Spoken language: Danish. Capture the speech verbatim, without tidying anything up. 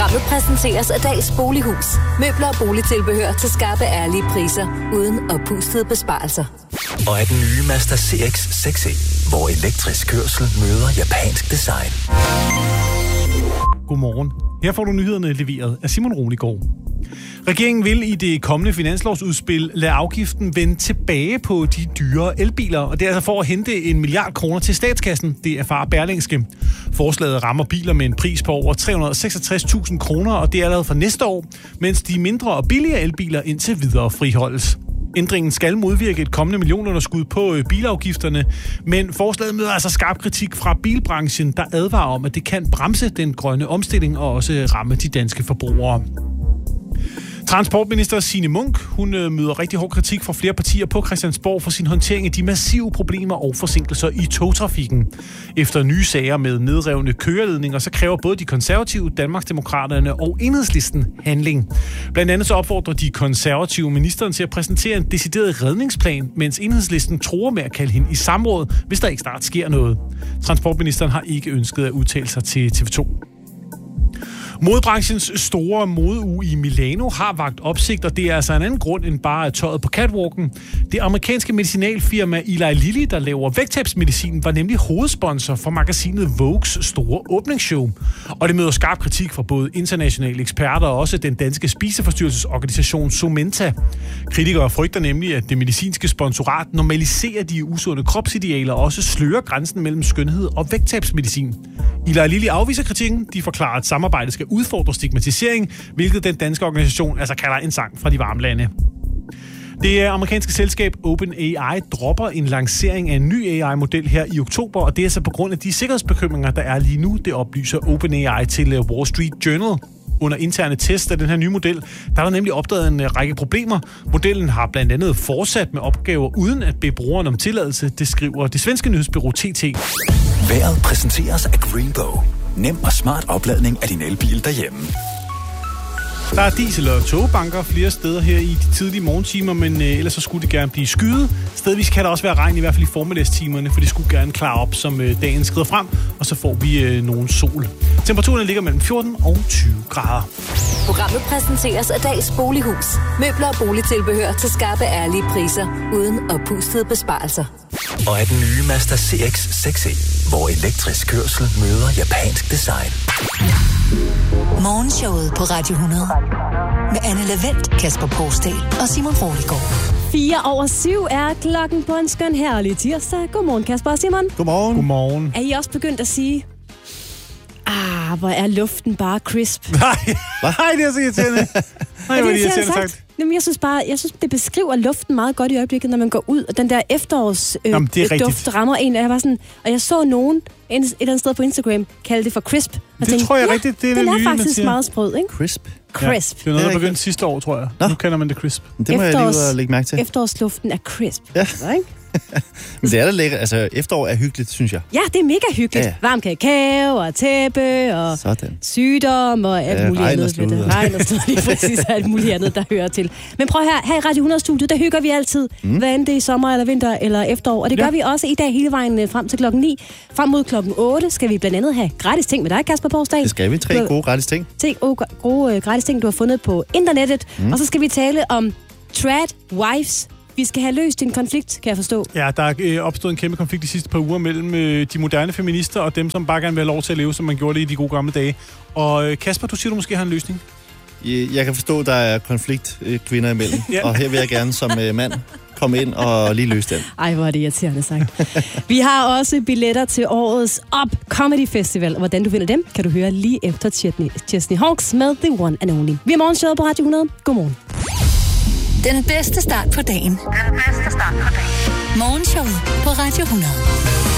Programmet præsenteres af Dals Bolighus. Møbler og boligtilbehør til skarpe, ærlige priser, uden oppustede besparelser. Og af den nye Mazda C X seks E, hvor elektrisk kørsel møder japansk design. Godmorgen. Her får du nyhederne leveret af Simon Roligård. Regeringen vil i det kommende finanslovsudspil lade afgiften vende tilbage på de dyre elbiler, og det er altså for at hente en milliard kroner til statskassen, det erfarer Berlingske. Forslaget rammer biler med en pris på over tre hundrede og seksogtres tusind kroner, og det er allerede for næste år, mens de mindre og billigere elbiler indtil videre friholdes. Ændringen skal modvirke et kommende millionunderskud på bilafgifterne, men forslaget møder altså skarp kritik fra bilbranchen, der advarer om, at det kan bremse den grønne omstilling og også ramme de danske forbrugere. Transportminister Signe Munk, hun møder rigtig hård kritik fra flere partier på Christiansborg for sin håndtering af de massive problemer og forsinkelser i togtrafikken. Efter nye sager med nedrevne køreledninger, så kræver både de konservative, Danmarksdemokraterne og Enhedslisten handling. Blandt andet så opfordrer de konservative ministeren til at præsentere en decideret redningsplan, mens Enhedslisten truer med at kalde hende i samråd, hvis der ikke snart sker noget. Transportministeren har ikke ønsket at udtale sig til T V to. Modebranchens store modeuge i Milano har vakt opsigt, og det er altså en anden grund end bare tøjet på catwalken. Det amerikanske medicinalfirma Eli Lilly, der laver vægttabsmedicin, var nemlig hovedsponsor for magasinet Vogues store åbningsshow. Og det møder skarp kritik fra både internationale eksperter og også den danske spiseforstyrrelsesorganisation Somenta. Kritikere frygter nemlig, at det medicinske sponsorat normaliserer de usunde kropsidealer og også slører grænsen mellem skønhed og vægttabsmedicin. Eli Lilly afviser kritikken. De forklarer, at samarbejdet skal udfordre stigmatisering, hvilket den danske organisation altså kalder en sang fra de varme lande. Det amerikanske selskab OpenAI dropper en lancering af en ny A I-model her i oktober, og det er så på grund af de sikkerhedsbekymringer, der er lige nu. Det oplyser OpenAI til Wall Street Journal. Under interne test af den her nye model, der er der nemlig opdaget en række problemer. Modellen har blandt andet fortsat med opgaver uden at bede brugeren om tilladelse, det skriver det svenske nyhedsbureau T T. Vejret præsenteres af Greenbow. Nem og smart opladning af din elbil derhjemme. Der er diesel- og togbanker flere steder her i de tidlige morgentimer, men øh, ellers så skulle det gerne blive skyet. Stedvis kan der også være regn, i hvert fald i formiddagstimerne, for det skulle gerne klare op, som øh, dagen skrider frem, og så får vi øh, nogen sol. Temperaturen ligger mellem fjorten og tyve grader. Programmet præsenteres af Dals Bolighus. Møbler og boligtilbehør til skarpe, ærlige priser, uden oppustede besparelser. Og af den nye Mazda C X seks E, hvor elektrisk kørsel møder japansk design. Morgenshowet på Radio hundrede. Med Anne Lavendt, Kasper Poulsdal og Simon Roligård. Fire over syv er klokken på en skøn herlig tirsdag. Godmorgen, Kasper og Simon. Godmorgen. Godmorgen. Er I også begyndt at sige, ah, hvor er luften bare crisp? Nej, nej, det er så irriterende. Nej, hvor er det irriterende sagt. Jamen, jeg synes bare, jeg synes, det beskriver luften meget godt i øjeblikket, når man går ud, og den der efterårsduft øh, rammer en. Og jeg var sådan, og jeg så nogen et eller andet sted på Instagram kalde det for crisp. Og det tænkte, tror jeg ja, rigtigt, det er den det er nye, faktisk meget sprød, ikke? Crisp. Crisp. Ja, det er noget, der begyndte sidste år, tror jeg. Nå. Nu kender man det crisp. Det må Efterårs, jeg lige lægge mærke til. Efterårsluften er crisp. Ja. Så, ikke? Men det er da lækkert. Altså, efterår er hyggeligt, synes jeg. Ja, det er mega hyggeligt. Ja. Varm kakao og tæppe og sådan. Sygdom og alt ja, muligt andet. Regn og slud, lige præcis alt muligt andet, der hører til. Men prøv her, her i Radio hundrede-studiet, der hygger vi altid. Mm. Hvad end det er i sommer eller vinter eller efterår. Og det gør ja. vi også i dag hele vejen frem til klokken ni. Frem mod klokken otte skal vi blandt andet have gratis ting med dig, Kasper Poulsdal. Det skal vi. Tre gode gratis ting. Tre gode, gode gratis ting, du har fundet på internettet. Mm. Og så skal vi tale om trad wives. Vi skal have løst en konflikt, kan jeg forstå. Ja, der er øh, opstået en kæmpe konflikt de sidste par uger mellem øh, de moderne feminister og dem, som bare gerne vil have lov til at leve, som man gjorde det i de gode gamle dage. Og øh, Kasper, du siger, du måske har en løsning. Jeg kan forstå, at der er konflikt øh, kvinder imellem, ja. Og her vil jeg gerne som øh, mand komme ind og lige løse den. Ej, hvor er det irriterende sagt. Vi har også billetter til årets Up Comedy Festival, og hvordan du vinder dem, kan du høre lige efter Chesney Hawks med The One and Only. Vi er morgenshowet på Radio hundrede. Godmorgen. Den bedste start på dagen. Den bedste start på dagen. Morgenshowet på Radio hundrede.